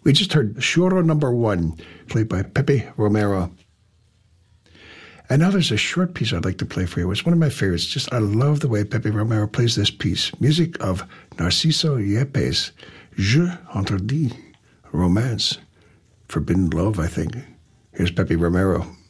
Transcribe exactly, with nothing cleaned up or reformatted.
We just heard Choro Number One, played by Pepe Romero. And now there's a short piece I'd like to play for you. It's one of my favorites. Just I love the way Pepe Romero plays this piece. Music of Narciso Yepes. Je Interdit Romance. Forbidden Love, I think. Here's Pepe Romero.